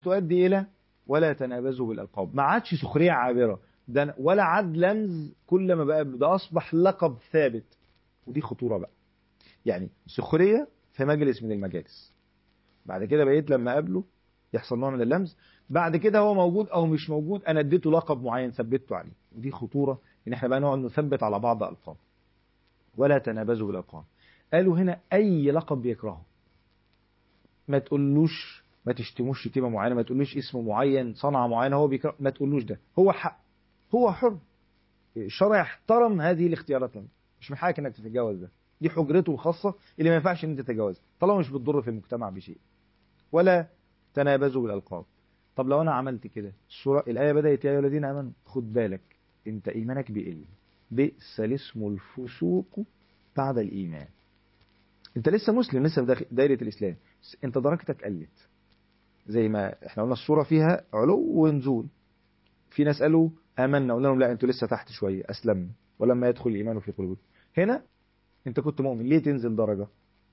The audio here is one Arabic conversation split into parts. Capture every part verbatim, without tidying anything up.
تؤدي الى ولا تنابزوا بالالقاب. ما عادش سخريه عابره، ده ولا عاد لمز كل ما بقابله، ده اصبح لقب ثابت. ودي خطوره بقى. يعني سخريه في مجلس من المجالس، بعد كده بقيت لما اقابله يحصل نوع من اللمز، بعد كده هو موجود او مش موجود انا اديته لقب معين ثبته عليه. ودي خطوره ان احنا بقى نقعد نثبت على بعض القاب. ولا تنابزوا بالالقاب. قالوا هنا اي لقب بيكرهه، ما تقولوش، ما تشتموش شتيمه معينه، ما تقولوش اسم معين، صنعه معينه هو بيكره، ما تقولوش ده، هو حق، هو حر. الشرع احترم هذه الاختيارات. مش من حقك انك تتجاوز ده، دي حجرته الخاصه اللي ما ينفعش ان انت تتجاوزها طالما مش بتضر في المجتمع بشيء. ولا تنابزوا بالالقاب. طب لو انا عملت كده، السوره الايه بدات يا ايها الذين امنوا، خد بالك انت ايمانك بيقل. بئس الاسم الفسوق بعد الايمان. انت لسه مسلم، لسه في دايره الاسلام، انت درجتك قلت. زي ما احنا قلنا الصورة فيها علو ونزول. في ناس قالوا آمنا، قلنا لهم لا انتوا لسه تحت شوية، أسلمنا ولما يدخل الإيمان في قلوبكم. هنا انت كنت مؤمن، ليه تنزل درجة؟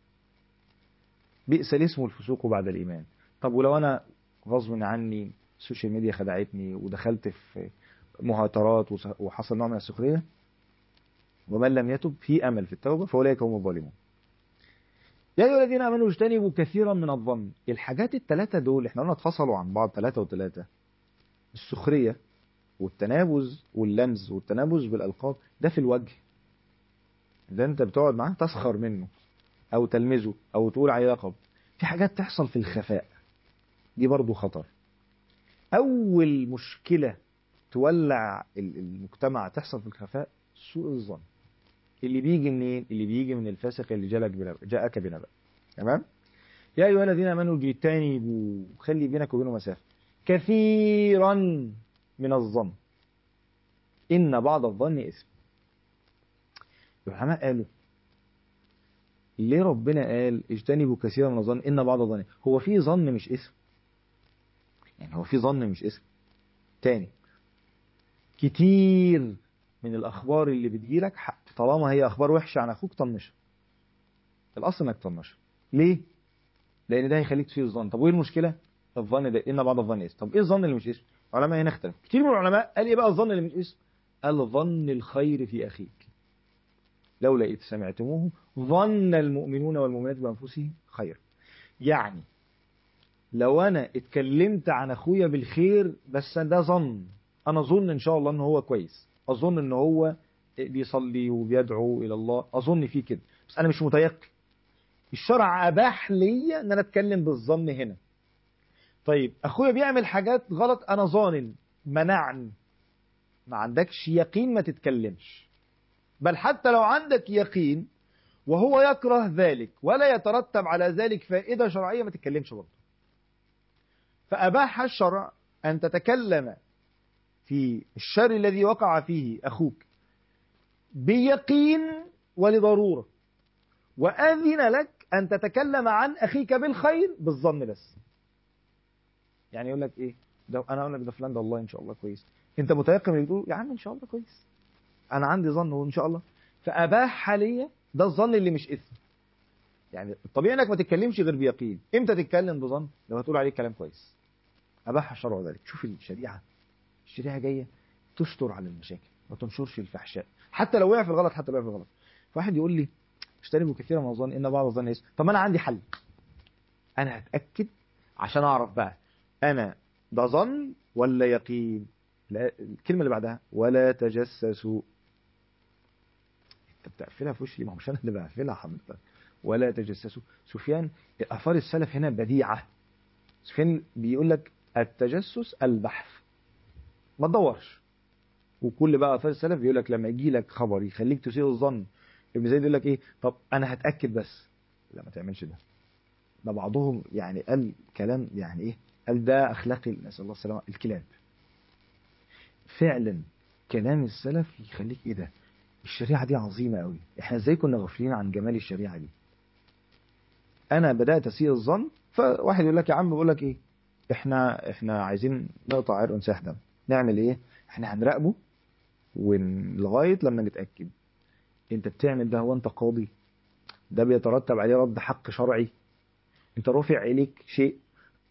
بئس الاسم الفسوق بعد الإيمان. طب ولو أنا غصب عني السوشيال ميديا خدعتني ودخلت في مهاترات وحصل نوع من السخرية، ومن لم يتب في أمل في التوبة فأولئك هم الظالمون. يا أيها الذين آمنوا اجتنبوا كثيرا من الظن. الحاجات الثلاثة دول احنا قلنا اتفصلوا عن بعض، ثلاثة وثلاثة. السخرية والتنابز واللمز والتنابز بالألقاب ده في الوجه، ده انت بتقعد معاه تسخر منه او تلمزه او تقول عليه لقب. في حاجات تحصل في الخفاء، دي برضو خطر. اول مشكلة تولع المجتمع تحصل في الخفاء سوء الظن، اللي بيجي منين؟ اللي بيجي من الفاسق اللي جالك بنبأ، جاءك بنبأ. تمام. يا ايها الذين امنوا اجتنبوا، خلي بينك وبينه مسافة، كثيرا من الظن إن بعض الظن إثم. العلماء قالوا ليه ربنا قال اجتنبوا كثيرا من الظن إن بعض الظن؟ هو في ظن مش إثم؟ يعني هو في ظن مش إثم؟ تاني، كتير من الأخبار اللي بتجيلك حق، طالما هي أخبار وحشة عن أخوك طنشها. الأصل إنك طنشها. ليه؟ لأن ده هيخليك تفيد الظن. طب وإيه المشكلة؟ الظن ده إن بعض الظن إثم. طب إيه الظن اللي مش إثم؟ العلماء هنا اختلف. كتير من العلماء قال إيه بقى الظن اللي مش إثم؟ قال ظن الخير في أخيك. لولا إذ سمعتموه ظن المؤمنون والمؤمنات بأنفسهم خير. يعني لو أنا اتكلمت عن أخويا بالخير بس ده ظن، أنا أظن إن شاء الله إن هو كويس، أظن إن هو بيصلي وبيدعو إلى الله، أظن فيه كده، بس أنا مش متيقن. الشرع أباح لي إن أنا أتكلم بالظن هنا. طيب أخويا بيعمل حاجات غلط، أنا ظانن، منعني. ما عندكش يقين ما تتكلمش. بل حتى لو عندك يقين وهو يكره ذلك ولا يترتب على ذلك فائدة شرعية، ما تتكلمش برضه. فأباح الشرع أن تتكلم في الشر الذي وقع فيه أخوك بيقين ولضرورة، وأذن لك أن تتكلم عن أخيك بالخير بالظن بس. يعني يقول لك إيه ده، أنا أقول لك ده فلان ده والله إن شاء الله كويس، أنت متيقن اللي تقول يا عم إن شاء الله كويس، أنا عندي ظن وإن شاء الله. فأباح لي ده الظن اللي مش إثم. يعني الطبيعي انك ما تتكلمش غير بيقين. امتى تتكلم بظن؟ لو هتقول عليه كلام كويس. اباح الشرع ذلك. شوف الشريعه، الشريعه جايه تستر على المشاكل، ما تنشرش الفحشاء، حتى لو وقع في الغلط، حتى لو وقع في الغلط. فواحد يقول لي اجتنبوا كثيرا من الظن ان بعض الظن اسم. طب انا عندي حل، انا هتاكد عشان اعرف بقى انا ده ظن ولا يقين. لا، الكلمه اللي بعدها ولا تجسسوا. انت بتقفلها في وشي، ما هو مش انا اللي بقفلها حضرتك. ولا تجسسوا. سفيان، آثار السلف هنا بديعة. سفيان بيقول لك التجسس البحث، ما تدورش. وكل بقى آثار السلف بيقول لك لما يجي لك خبر يخليك تسيء الظن، ابن زيد يقول لك ايه، طب انا هتأكد بس. لا، ما تعملش ده. ده بعضهم يعني قال كلام يعني ايه، قال ده اخلاق نسأل الله السلامة الكلاب. فعلا كلام السلف يخليك ايه ده، الشريعة دي عظيمة قوي، احنا ازاي كنا غافلين عن جمال الشريعة دي. انا بدات اسيء الظن، فواحد يقول لك يا عم بقول لك ايه، احنا احنا عايزين نقطع عرق ونساح دم، نعمل ايه؟ احنا هنراقبه ولغايه لما نتاكد. انت بتعمل ده، هو انت قاضي؟ ده بيترتب عليه رد حق شرعي، انت رافع اليك شيء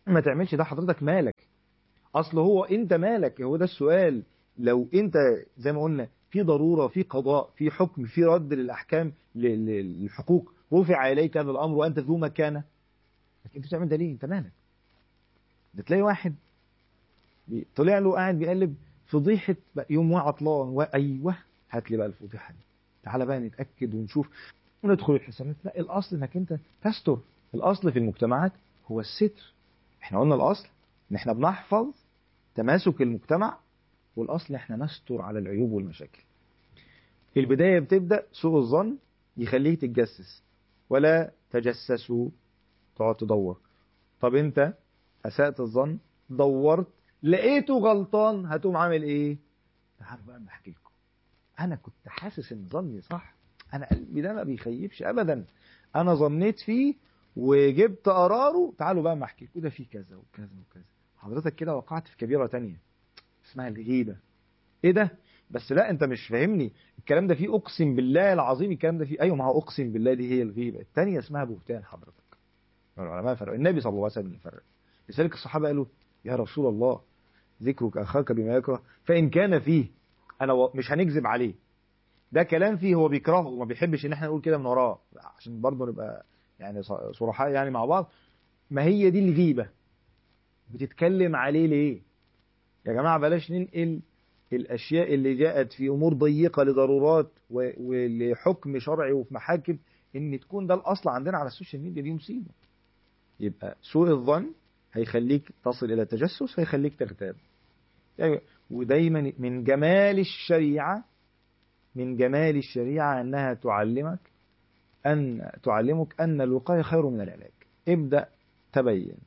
ما تعملش ده، حضرتك مالك؟ اصل هو انت مالك؟ هو ده السؤال. لو انت زي ما قلنا في ضرورة، في قضاء، في حكم، في رد للاحكام للحقوق، رفع اليك هذا الامر وانت ذو مكانه، لكن انت بتعمل ده ليه؟ انت مالك؟ ده تلاقي واحد طلع له قاعد بيقلب فضيحة يوم عطلان، وايوه هات لي بقى الفضيحة دي، تعالى بقى نتأكد ونشوف وندخل الحسابات. لا، الاصل انك انت تستر. الاصل في المجتمعات هو الستر. احنا قلنا الاصل ان احنا بنحفظ تماسك المجتمع، والاصل احنا نستر على العيوب والمشاكل. البداية بتبدأ سوء الظن يخليك تتجسس، ولا تجسسوا، تقعد تدور. طب انت اسأت الظن، دورت لقيته غلطان، هتقوم عامل ايه؟ تعالوا بقى نحكي لكم، انا كنت حاسس ان ظني صح، انا قلبي ده ما بيخيبش ابدا، انا ظنيت فيه وجبت قراره، تعالوا بقى ما احكي لكم ده فيه كذا وكذا وكذا. حضرتك كده وقعت في كبيرة تانية اسمها الغيبة. ايه ده؟ بس لا انت مش فاهمني، الكلام ده فيه اقسم بالله العظيم، الكلام ده فيه ايوه، ما هو اقسم بالله دي هي الغيبة. التانية اسمها بهتان. حضرتك العلماء فرق، النبي صلى الله عليه وسلم فرق. لذلك الصحابة قالوا يا رسول الله ذكرك اخاك بما يكره فان كان فيه، انا و... مش هنكذب عليه، ده كلام فيه هو بيكرهه وما بيحبش ان احنا نقول كده من وراه، عشان برضه نبقى يعني صرحاء يعني مع بعض. ما هي دي الغيبة. بتتكلم عليه ليه يا جماعة؟ بلاش ننقل الأشياء اللي جاءت في أمور ضيقة لضرورات ولحكم شرعي وفي محاكم إن تكون ده الأصل عندنا على السوشيال ميديا. دي مصيبة. يبقى سوء الظن هيخليك تصل إلى تجسس، هيخليك تغتاب. يعني ودايما من جمال الشريعة، من جمال الشريعة أنها تعلمك أن تعلمك أن الوقاية خير من العلاج. ابدأ تبين،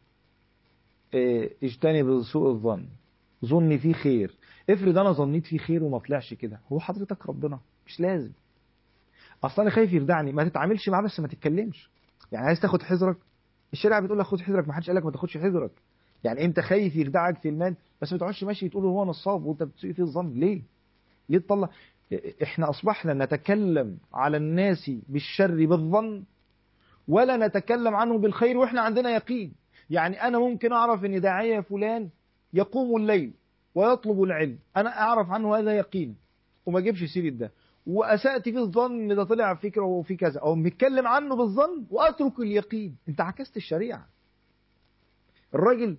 اجتنب سوء الظن، ظني فيه خير. افرض انا ظنيت فيه خير وما طلعش كده، هو حضرتك ربنا؟ مش لازم. اصلا انا خايف يردعني، ما تتعاملش معاه بس ما تتكلمش. يعني عايز تاخد حذرك، الشريعه بتقول لك خد حذرك، ما حدش قال لك ما تاخدش حذرك. يعني انت خايف يخدعك في المال بس ما تقعدش ماشي تقول هو نصاب وانت بتسيء فيه الظن. ليه؟ ليه تطلع؟ احنا اصبحنا نتكلم على الناس بالشر بالظن، ولا نتكلم عنه بالخير واحنا عندنا يقين. يعني انا ممكن اعرف ان داعية فلان يقوم الليل ويطلب العلم، انا اعرف عنه هذا يقين وما اجيبش سيرة ده، واسأت فيه الظن ان ده طلع فكرة وفي كذا، او بيتكلم عنه بالظن واترك اليقين. انت عكست الشريعة. الراجل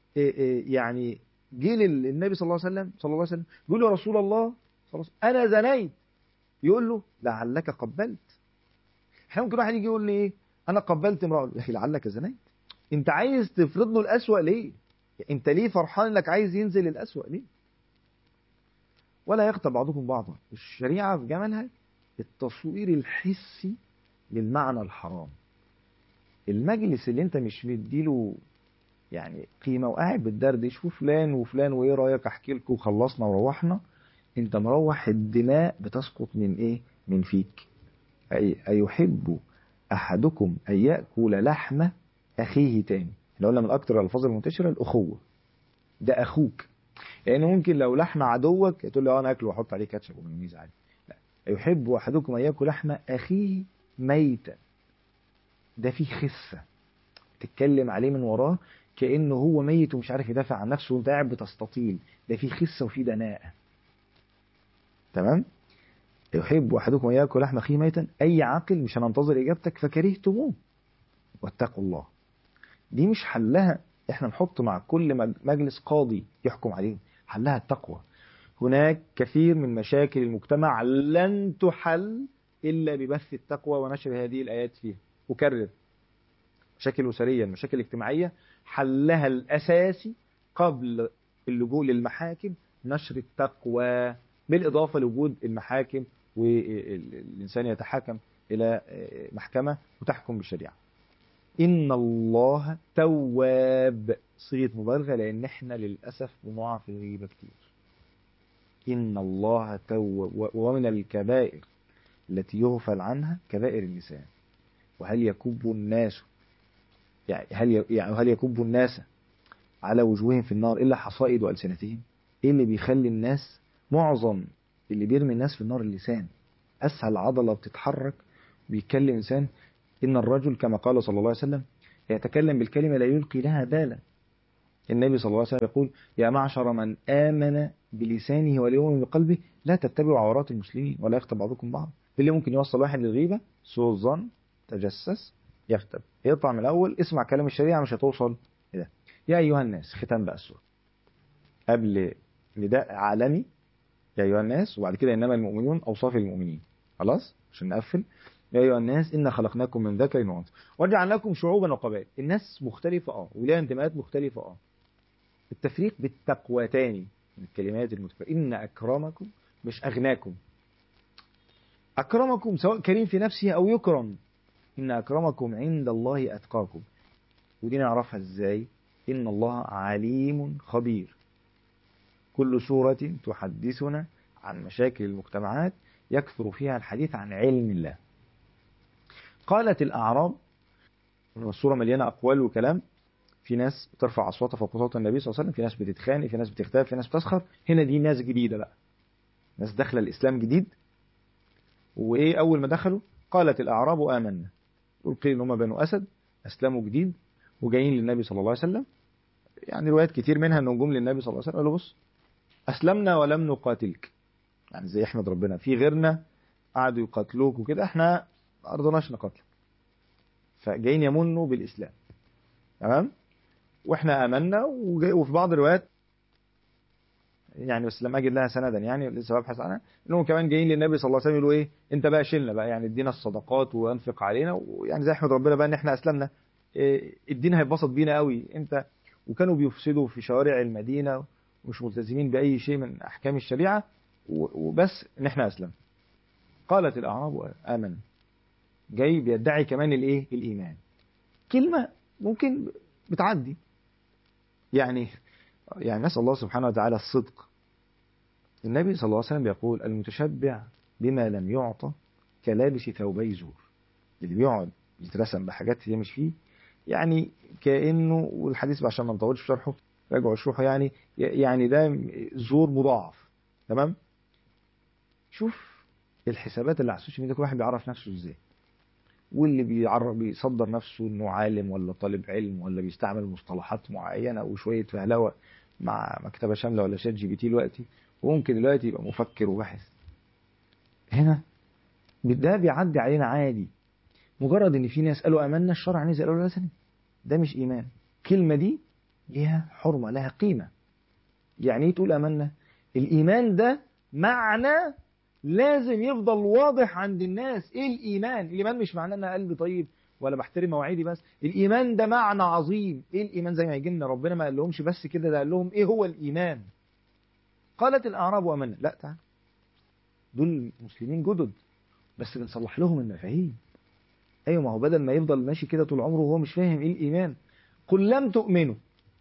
يعني جه للنبي صلى الله عليه وسلم صلى الله عليه وسلم يقول له يا رسول الله صلى الله عليه وسلم انا زنيت، يقول له لعلك قبلت. احنا ممكن واحد يجي يقول لي ايه، انا قبلت امرأة، يا اخي لعلك زنيت. انت عايز تفرض له الأسوأ ليه؟ انت ليه فرحان انك عايز ينزل الأسوأ ليه؟ ولا يغتب بعضكم بعضا. الشريعة في جمالها التصوير الحسي للمعنى الحرام. المجلس اللي انت مش مديله يعني قيمة وقاعد بتدردش وفلان وفلان وايه رأيك احكي لكم وخلصنا وروحنا، انت مروح الدماء بتسقط من ايه؟ من فيك. أي أيحب أحدكم أن يأكل لحم أخيه تاني. احنا قلنا من أكتر الألفاظ المنتشرة الأخوة، ده أخوك. لأنه يعني ممكن لو لحم عدوك تقول له أنا أكله وأحط عليه كاتشب ومايونيز عادي. لا، يحب أحدكم أن يأكل لحم أخيه ميتا، ده فيه خسة، تتكلم عليه من وراه كأنه هو ميت ومش عارف يدافع عن نفسه وانت قاعد بتستطيل. ده فيه خسة وفيه دناءة. تمام؟ يحب أحدكم أن يأكل لحم أخيه ميتا، أي عاقل مش هننتظر إجابتك فكرهتموه واتقوا الله. دي مش حلها احنا نحط مع كل مجلس قاضي يحكم عليه، حلها التقوى. هناك كثير من مشاكل المجتمع لن تحل إلا ببث التقوى ونشر هذه الآيات فيها. أكرر، مشاكل أسرية، المشاكل الاجتماعية، حلها الأساسي قبل اللجوء للمحاكم نشر التقوى، بالإضافة لوجود المحاكم والإنسان يتحاكم إلى محكمة وتحكم بالشريعة. إن الله تواب، صيغة مبالغة لأن احنا للأسف بنقع في الغيبة كتير. إن الله تواب. ومن الكبائر التي يغفل عنها كبائر اللسان. وهل يكب الناس يعني هل يعني هل يكب الناس على وجوههم في النار إلا حصائد ألسنتهم؟ إيه اللي بيخلي الناس، معظم اللي بيرمي الناس في النار اللسان، أسهل عضلة بتتحرك بيتكلم إنسان. إن الرجل كما قال صلى الله عليه وسلم يتكلم بالكلمة لا يلقي لها بالا، النبي صلى الله عليه وسلم يقول يا معشر من آمن بلسانه واليوم بقلبه لا تتبعوا عورات المسلمين ولا يغتب بعضكم بعض. اللي ممكن يوصل واحد للغيبة، سوء الظن، تجسس، يغتب، يقطع من الأول. اسمع كلام الشريعة مش هتوصل إلى. يا أيها الناس، ختام بقى السورة قبل نداء عالمي يا أيها الناس، وبعد كده إنما المؤمنون أوصاف المؤمنين. خلاص عشان نقفل. يا أيها الناس إنا خلقناكم من ذكر وأنثى وجعلناكم شعوبا وقبائل. الناس مختلفة اه ولها انتماءات مختلفة اه التفريق بالتقوتان من الكلمات المتفرقة. إن أكرمكم مش أغناكم، أكرمكم سواء كريم في نفسه أو يكرم. إن أكرمكم عند الله أتقاكم. ودي نعرفها إزاي؟ إن الله عليم خبير. كل سورة تحدثنا عن مشاكل المجتمعات يكثر فيها الحديث عن علم الله. قالت الأعراب، السورة مليانة أقوال وكلام. في ناس بترفع أصواتها فوق صوت النبي صلى الله عليه وسلم، في ناس بتتخانق، في ناس بتغتاب، في ناس بتسخر. هنا دي ناس جديدة بقى، ناس داخلة الإسلام جديد. وإيه أول ما دخلوا؟ قالت الأعراب آمنا. دول قيل إن هم بنو أسد، أسلموا جديد وجايين للنبي صلى الله عليه وسلم. يعني روايات كتير منها إنهم جم للنبي صلى الله عليه وسلم قالوا بص أسلمنا ولم نقاتلك. يعني زي أحمد ربنا في غيرنا قعدوا يقاتلوك وكده، إحنا ما رضناش نقاتلك، فجايين يمنوا بالإسلام. تمام؟ وإحنا آمنا. وفي بعض الروايات يعني بس لما اجد لها سندا يعني لسه ببحث عنها انهم كمان جايين للنبي صلى الله عليه وسلم يقولوا ايه انت بقى شيلنا بقى، يعني ادينا الصدقات وانفق علينا، ويعني زي احمد ربنا بقى ان احنا اسلمنا. إيه الدين هيتبسط بينا قوي انت. وكانوا بيفسدوا في شوارع المدينه ومش ملتزمين باي شيء من احكام الشريعه، وبس ان احنا اسلمنا. قالت الاعراب امن. جاي بيدعي كمان الايه الايمان. كلمه ممكن بتعدي يعني يعني نسأل الله سبحانه وتعالى الصدق. النبي صلى الله عليه وسلم بيقول المتشبع بما لم يعطى كلابس ثوبي زور. اللي بيقعد يترسم بحاجات هي مش فيه، يعني كأنه، والحديث عشان ما نطولش في شرحه راجعوا اشرحه، يعني يعني ده زور مضاعف. تمام؟ شوف الحسابات اللي على السوشيال ميديا، كل واحد بيعرف نفسه ازاي، واللي بيعرف بيصدر نفسه انه عالم ولا طالب علم ولا بيستعمل مصطلحات معينه وشويه فهلوه مع مكتبه شامله ولا شات جي بي تي دلوقتي، وممكن دلوقتي يبقى مفكر وباحث. هنا ده بيعدي علينا عادي. مجرد ان في ناس قالوا امنا الشرع نزل قالوا لا ثاني، ده مش ايمان. الكلمه دي ليها حرمه، لها قيمه. يعني ايه تقول امنا؟ الايمان ده معنى لازم يفضل واضح عند الناس. ايه الايمان؟ الايمان مش معناه ان انا قلبي طيب ولا بحترم مواعيدي بس. الايمان ده معنى عظيم. ايه الايمان؟ زي ما يجي لنا ربنا ما قال لهمش بس كده، ده قال لهم ايه هو الايمان. قالت الاعراب امنا. لا تعال، دول مسلمين جدد بس بنصلح لهم المفاهيم. ايوه ما هو بدل ما يفضل ماشي كده طول عمره وهو مش فاهم ايه الايمان. قل لم تؤمنوا.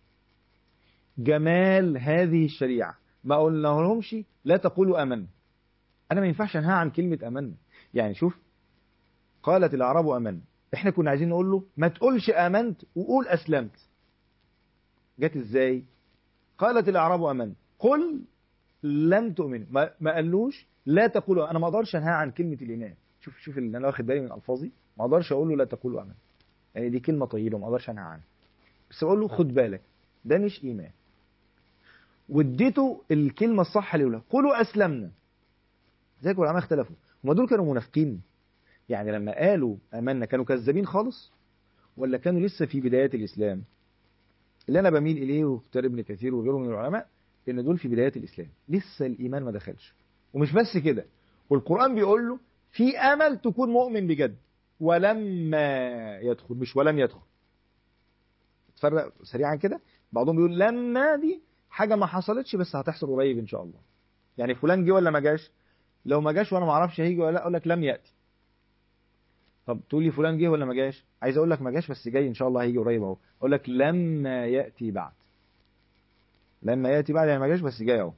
جمال هذه الشريعه ما قلنا لهمش لا تقولوا امنا. انا ما ينفعش انهى عن كلمه امنا. يعني شوف، قالت الاعراب امنا، احنا كنا عايزين نقول له ما تقولش امنت وقول اسلمت. جت ازاي؟ قالت الاعراب امنا قل لم تؤمن. ما, ما قالوش لا تقولوا. انا ما اقدرش انهى عن كلمه الايمان. شوف شوف اللي انا واخد بالي من الفاظي، ما اقدرش اقول له لا تقولوا امن، يعني دي كلمه طيبه ما اقدرش انهى عنها، بس اقول له خد بالك ده مش ايمان. واديته الكلمه الصح اللي يقولها قولوا اسلمنا. زي ما العلماء اختلفوا، هم دول كانوا منافقين؟ يعني لما قالوا امنا كانوا كذابين خالص ولا كانوا لسه في بدايات الاسلام؟ اللي انا بميل اليه واختار ابن كثير وغيره من العلماء ان دول في بدايات الاسلام، لسه الايمان ما دخلش. ومش بس كده، والقران بيقول له في امل تكون مؤمن بجد ولما يدخل، مش ولم يدخل. تفرق سريعا كده. بعضهم بيقول لما دي حاجه ما حصلتش بس هتحصل قريب ان شاء الله. يعني فلان جه ولا ما جاش؟ لو ما جاش وانا ما اعرفش هيجي ولا لا اقول لك لم ياتي. طب تقول لي فلان جه ولا ما جاش؟ عايز اقول لك ما جاش بس جاي ان شاء الله هيجي قريب اهو. اقول لك لما ياتي بعد. لما ياتي بعد يعني ما جاش بس جاي اهو.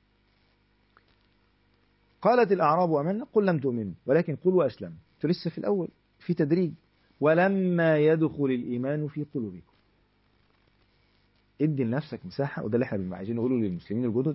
قالت الاعراب امنا قل لم تؤمنوا ولكن قولوا اسلموا. انتوا لسه في الاول، في تدريج. ولما يدخل الايمان في قلوبكم. ادي لنفسك مساحه، وده اللي احنا بنبقى عايزين نقوله للمسلمين الجدد.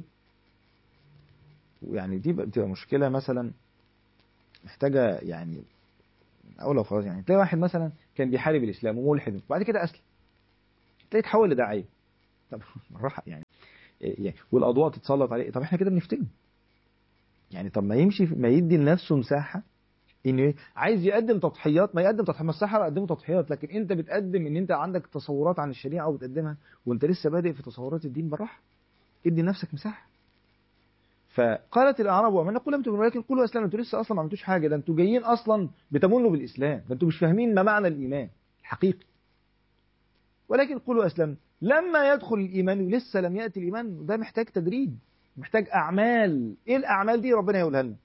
ويعني دي بتبقى مشكله مثلا محتاجه يعني اقولها خلاص. يعني تلاقي واحد مثلا كان بيحارب الاسلام وملحد وبعد كده اسلم، تلاقيه اتحول لداعيه. طب راح يعني يعني والاضواء تتسلط عليه، طب احنا كده بنفتن يعني. طب ما يمشي ما يدي لنفسه مساحه ان عايز يقدم تضحيات، ما يقدم تضحيات، ما السحرة قدموا تضحيات، لكن انت بتقدم ان انت عندك تصورات عن الشريعه وبتقدمها وانت لسه بادئ في تصورات الدين، بالراحه ادي نفسك مساحه. فقالت الاعراب ومن نقول لم تؤمنوا ولكن قولوا اسلمنا، انتوا لسه اصلا ما عملتوش حاجه، ده انتوا جايين اصلا بتمنوا بالاسلام، ده انتوا مش فاهمين ما معنى الايمان الحقيقي. ولكن قولوا اسلمنا لما يدخل الايمان، ولسه لم ياتي الايمان، ده محتاج تدريب، محتاج اعمال. ايه الاعمال دي؟ ربنا يقولها لنا.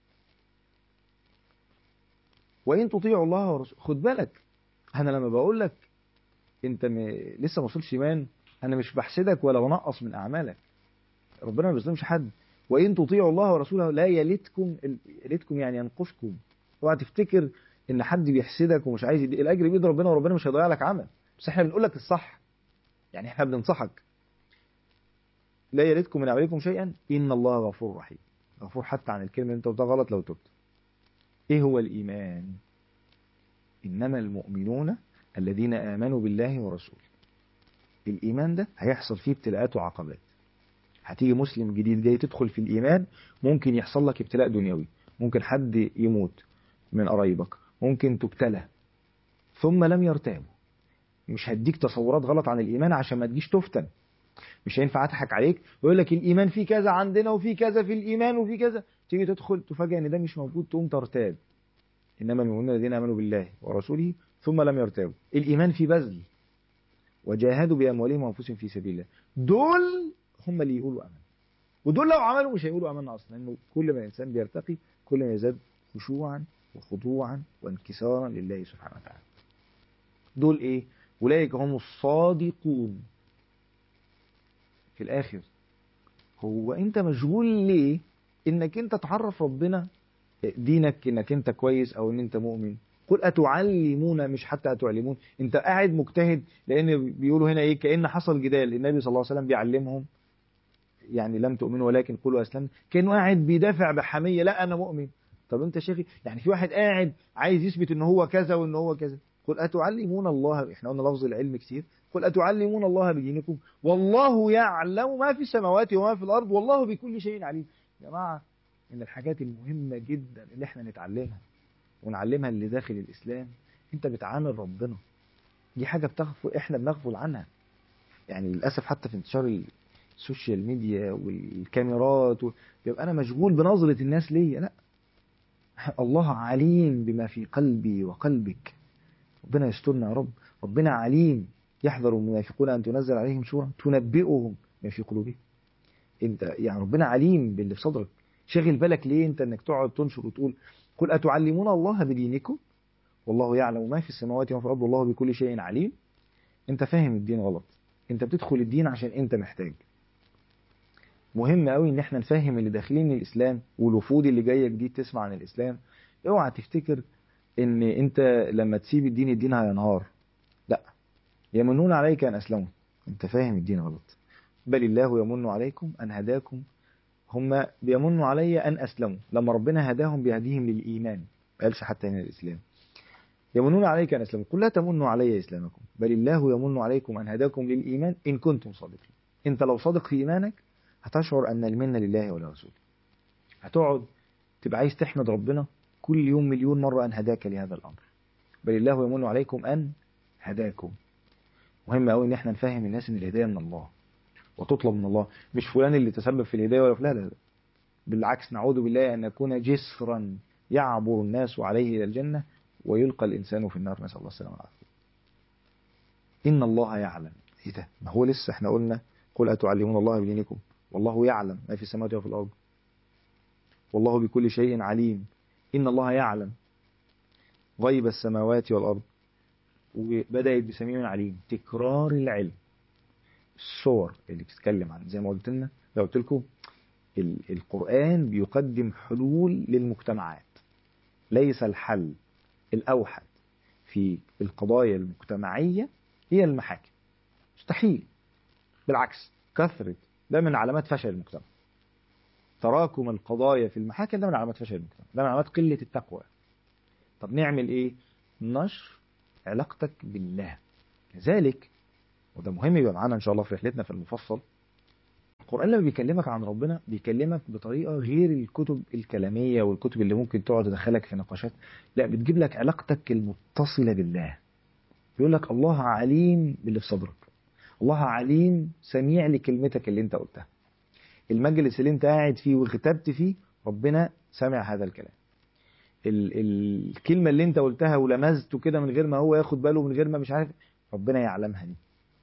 وان تطيعوا الله ورسوله، خد بالك انا لما بقول لك انت م... لسه ما وصلش ايمان، انا مش بحسدك ولا بنقص من اعمالك، ربنا ما بيظلمش حد. وان تطيعوا الله ورسوله لا يلتكم، يلتكم يعني ينقصكم. اوعى تفتكر ان حد بيحسدك ومش عايز يدي الاجر بيد ربنا، وربنا مش هيضيع لك عمل، بس احنا بنقول لك الصح، يعني احنا بننصحك. لا يلتكم من اعمالكم شيئا ان الله غفور رحيم. غفور حتى عن الكلمه اللي انت قلتها غلط لو تبت. ايه هو الايمان؟ انما المؤمنون الذين امنوا بالله ورسوله. الايمان ده هيحصل فيه ابتلاءات وعقبات. هتيجي مسلم جديد جاي تدخل في الإيمان، ممكن يحصل لك ابتلاء دنيوي، ممكن حد يموت من قرايبك، ممكن تبتلى، ثم لم يرتابوا. مش هديك تصورات غلط عن الإيمان عشان ما تجيش تفتن. مش هينفع أضحك عليك ويقول لك الإيمان فيه كذا عندنا وفي كذا في الإيمان وفي كذا، تيجي تدخل تفاجئ إن ده مش موجود تقوم ترتاب. إنما المؤمنون الذين آمنوا بالله ورسوله ثم لم يرتابوا. الإيمان فيه بذل، وجاهدوا بأموالهم وأنفسهم في سبيل الله، دول هم اللي يقولوا أمن. ودول لو عملوا مش هيقولوا امنا اصلا، لانه كل ما الانسان بيرتقي كل ما يزداد خشوعا وخضوعا وانكسارا لله سبحانه وتعالى. دول ايه؟ اولئك هم الصادقون. في الاخر هو انت مشغول ليه انك انت تعرف ربنا دينك انك انت كويس او ان انت مؤمن؟ قل اتعلمون، مش حتى اتعلمون. انت قاعد مجتهد، لان بيقولوا هنا ايه، كأن حصل جدال النبي صلى الله عليه وسلم بيعلمهم يعني لم تؤمنوا ولكن قولوا اسلمنا، كانه قاعد بيدافع بحميه، لا انا مؤمن. طب انت شيخي يعني في واحد قاعد عايز يثبت ان هو كذا وان هو كذا. قل اتعلمون الله، احنا قلنا لفظ العلم كتير. قل اتعلمون الله بدينكم والله يعلم ما في السماوات وما في الارض والله بكل شيء عليم. يا جماعه من الحاجات المهمه جدا اللي احنا نتعلمها ونعلمها اللي داخل الاسلام، انت بتعامل ربنا، دي حاجه بتغفل احنا بنغفل عنها. يعني للاسف حتى في انتشار السوشيال ميديا والكاميرات و... يبقى انا مشغول بنظرة الناس ليا. لا، الله عليم بما في قلبي وقلبك. ربنا يسترنا يا رب. ربنا عليم. يحذر المنافقون ان تنزل عليهم سورة تنبئهم ما في قلوبهم. انت يعني ربنا عليم باللي في صدرك. شغل بالك ليه انت انك تقعد تنشر وتقول قل اتعلمون الله بدينكم والله يعلم ما في السماوات وما في الارض والله بكل شيء عليم. انت فاهم الدين غلط. انت بتدخل الدين عشان انت محتاج. مهم قوي ان احنا نفهم اللي داخلين الاسلام والوفود اللي جايه جديد تسمع عن الاسلام. اوعى تفتكر ان انت لما تسيب الدين الدين هينهار. لا، يمنون عليك ان اسلموا. انت فاهم الدين غلط. بل الله يمن عليكم ان هداكم. هم بيمنوا علي ان اسلموا، لما ربنا هداهم بيهديهم للايمان، ما قالش حتى هنا الاسلام. يمنون عليك ان اسلموا قل لا تمنوا علي اسلامكم بل الله يمن عليكم ان هداكم للايمان ان كنتم صادقين. انت لو صادق في ايمانك هتشعر أن المنة لله ولرسوله. هتقعد تبقى عايز تحمد ربنا كل يوم مليون مرة أن هداك لهذا الأمر. بل الله يمن عليكم أن هداكم. مهم أوي إن احنا نفهم الناس إن الهداية من الله وتطلب من الله، مش فلان اللي تسبب في الهداية ولا فلان. لا، بالعكس، نعوذ بالله أن نكون جسرا يعبر الناس عليه إلى الجنة ويلقى الإنسان في النار، نسأل الله السلامة والعافية. إن الله يعلم. إيه ده؟ ما هو لسه احنا قلنا قل أتعلمون الله بدينكم والله يعلم ما في السماوات وفي الأرض والله بكل شيء عليم. إن الله يعلم غيب السماوات والأرض. وبدأت بسميع عليم، تكرار العلم. الصور اللي بتتكلم عن زي ما قلت لنا، لو قلت لكم القرآن بيقدم حلول للمجتمعات. ليس الحل الأوحد في القضايا المجتمعية هي المحاكم، مستحيل. بالعكس، كثرة ده من علامات فشل المجتمع. تراكم القضايا في المحاكم ده من علامات فشل المجتمع، ده من علامات قلة التقوى. طب نعمل ايه؟ نشر علاقتك بالله. لذلك وده مهم يبقى معانا إن شاء الله في رحلتنا في المفصل. القرآن لما بيكلمك عن ربنا بيكلمك بطريقة غير الكتب الكلامية والكتب اللي ممكن تقعد تدخلك في نقاشات، لا بتجيب لك علاقتك المتصلة بالله. بيقول لك الله عليم باللي في صدرك، الله عليم سميع لكلمتك اللي انت قلتها. المجلس اللي انت قاعد فيه وكتبت فيه ربنا سمع هذا الكلام. ال ال الكلمة اللي انت قلتها ولمزته كده من غير ما هو ياخد باله، من غير ما مش عارف، ربنا يعلمها دي.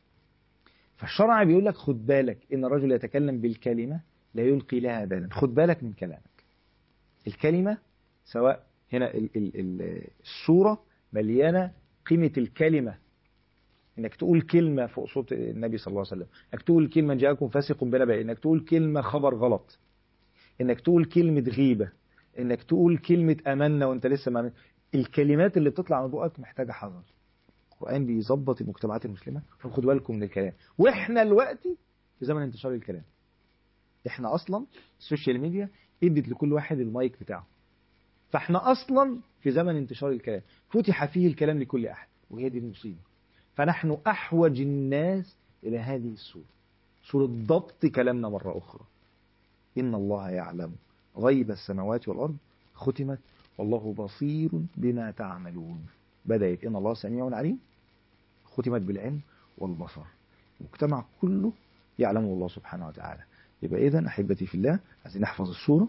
فالشرع بيقول لك خد بالك ان الرجل يتكلم بالكلمة لا يلقي لها بالا. خد بالك من كلامك. الكلمة سواء هنا ال ال ال السورة مليانة قيمة الكلمة، انك تقول كلمة فوق صوت النبي صلى الله عليه وسلم، انك تقول كلمة جاءكم فاسق بنبأ، انك تقول كلمة خبر غلط، انك تقول كلمة غيبة، انك تقول كلمة امنا وانت لسه ما. الكلمات اللي بتطلع من بقك محتاجة حذر. القرآن بيظبط المجتمعات المسلمة، فخدوا بالكم من الكلام. واحنا دلوقتي في زمن انتشار الكلام. احنا اصلا السوشيال ميديا ادت لكل واحد المايك بتاعه، فاحنا اصلا في زمن انتشار الكلام، فتح فيه الكلام لكل احد، وهي دي المصيبة. فنحن احوج الناس الى هذه السورة، سورة ضبط كلامنا مرة اخرى. ان الله يعلم غيب السماوات والارض، ختمت والله بصير بما تعملون. بدأت ان الله سميع عليم، ختمت بالعلم والبصر. المجتمع كله يعلمه الله سبحانه وتعالى. يبقى إذن أحبتي في الله، عايزين نحفظ السورة،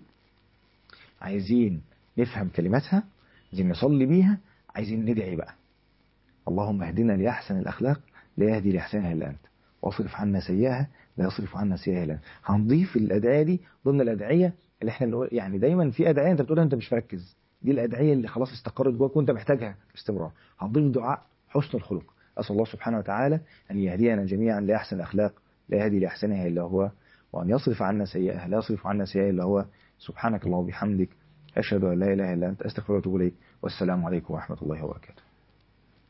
عايزين نفهم كلماتها، عايزين نصلي بيها، عايزين ندعي بقى. اللهم اهدنا لأحسن الأخلاق لا يهدي لأحسنها إلا أنت، واصرف عنا سيئها لا يصرف عنا سيئها إلا أنت. هنضيف الأدعية دي ضمن الأدعية اللي احنا اللي يعني دايما في أدعية أنت بتقولها أنت مش مركز، دي الأدعية اللي خلاص استقرت جواك وأنت محتاجها باستمرار. هنضيف دعاء حسن الخلق. أسأل الله سبحانه وتعالى أن يهدينا جميعا لأحسن الأخلاق لا يهدي لأحسنها إلا هو، وأن يصرف عنا سيئها لا يصرف عنا سيئها إلا هو. سبحانك اللهم وبحمدك، أشهد أن لا إله إلا أنت، أستغفرك وأتوب إليك، والسلام عليكم ورحمة الله وبركاته.